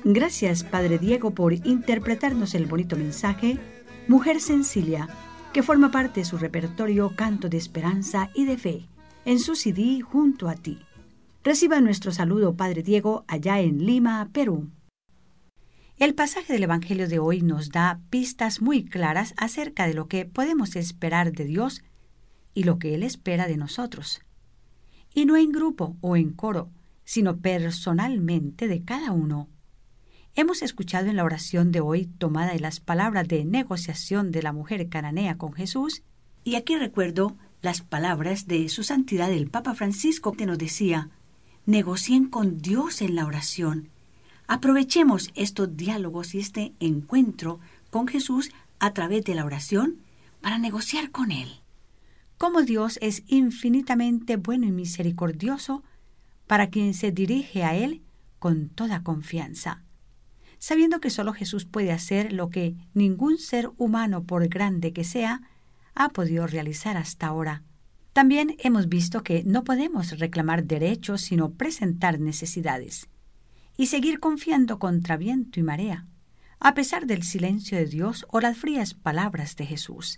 Gracias, Padre Diego, por interpretarnos el bonito mensaje Mujer Sencilla, que forma parte de su repertorio Canto de Esperanza y de Fe, en su CD Junto a ti. Reciba nuestro saludo, Padre Diego, allá en Lima, Perú. El pasaje del Evangelio de hoy nos da pistas muy claras acerca de lo que podemos esperar de Dios y lo que Él espera de nosotros. Y no en grupo o en coro, sino personalmente de cada uno. Hemos escuchado en la oración de hoy, tomada de las palabras de negociación de la mujer cananea con Jesús, y aquí recuerdo las palabras de su santidad el Papa Francisco, que nos decía: negocien con Dios en la oración. Aprovechemos estos diálogos y este encuentro con Jesús a través de la oración para negociar con Él. Cómo Dios es infinitamente bueno y misericordioso para quien se dirige a Él con toda confianza, sabiendo que solo Jesús puede hacer lo que ningún ser humano, por grande que sea, ha podido realizar hasta ahora. También hemos visto que no podemos reclamar derechos, sino presentar necesidades, y seguir confiando contra viento y marea, a pesar del silencio de Dios o las frías palabras de Jesús.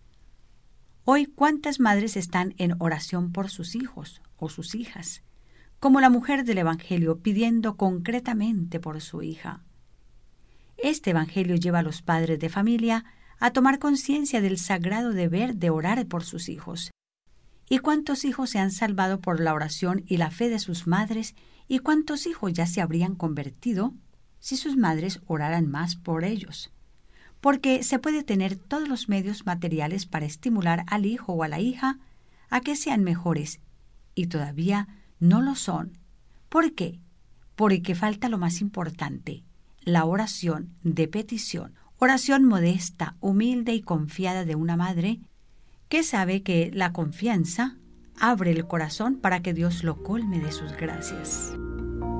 Hoy, ¿cuántas madres están en oración por sus hijos o sus hijas, como la mujer del Evangelio pidiendo concretamente por su hija? Este Evangelio lleva a los padres de familia a tomar conciencia del sagrado deber de orar por sus hijos. ¿Y cuántos hijos se han salvado por la oración y la fe de sus madres? ¿Y cuántos hijos ya se habrían convertido si sus madres oraran más por ellos? Porque se puede tener todos los medios materiales para estimular al hijo o a la hija a que sean mejores, y todavía no lo son. ¿Por qué? Porque falta lo más importante: la oración de petición, oración modesta, humilde y confiada de una madre que sabe que la confianza abre el corazón para que Dios lo colme de sus gracias.